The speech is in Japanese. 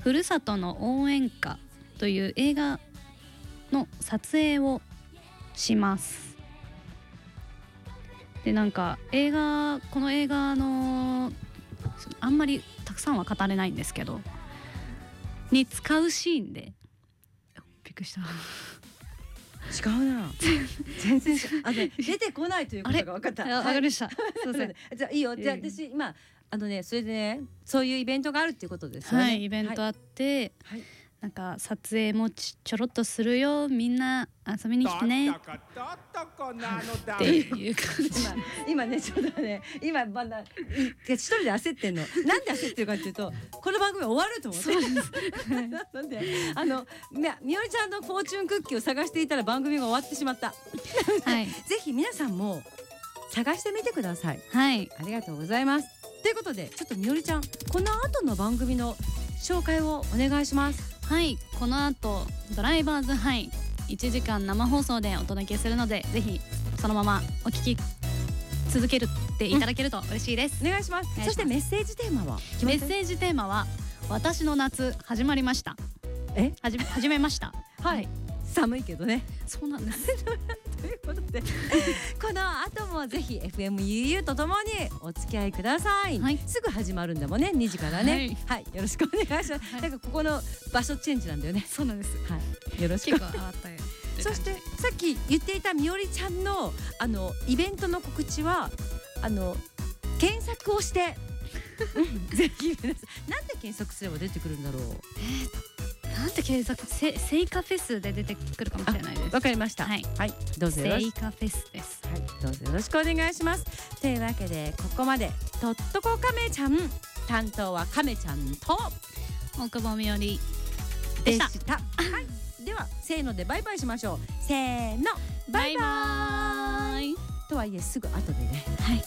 ふるさとの応援歌という映画の撮影をします。でなんかこの映画のあんまりたくさんは語れないんですけどに使うシーンでびっくりした違うな全然出てこないということが分かった。 わかりました。すいません。 じゃあいいよ。じゃあ私今それでねそういうイベントがあるっていうことですよね。 はい、イベントあって、はい、なんか撮影もちょろっとするよ、みんな遊びに来てねっていう感じ。 今ねちょっとね今まだ一人で焦ってんの。なんで焦ってるかっていうとこの番組終わると思って。そうですなんでみおりちゃんのフォーチュンクッキーを探していたら番組が終わってしまった。はい、ぜひ皆さんも探してみてください。 はい、 ありがとうございます。ということでちょっとみおりちゃんこの後の番組の紹介をお願いします。 はい、この後ドライバーズハイ1時間生放送でお届けするのでぜひそのままお聞き続けていただけると嬉しいです。 お願いします。そしてメッセージテーマはメッセージテーマは私の夏始まりました。始めました。 はい、寒いけどね。 そうなんですということでこの後もぜひ FMUU とともにお付き合いください。はい、すぐ始まるんだもんね、2時からね。はい、よろしくお願いします。なんかここの場所チェンジなんだよね。 そうなんです。 はい、よろしく。 結構上がったよ。 そしてさっき言っていたみおりちゃんのイベントの告知は検索をしてぜひ皆さんなんで検索すれば出てくるんだろう。 なんて検索セイカフェスで出てくるかもしれないです。 わかりました。はい、どうぞよろしく。 セイカフェスです。 はい、どうぞよろしくお願いします。というわけでここまでとっとこカメちゃん担当はカメちゃんと大久保みおりでした。はい、ではせーのでバイバイしましょう。せーのバイバイ。とはいえすぐ後でね。 はい。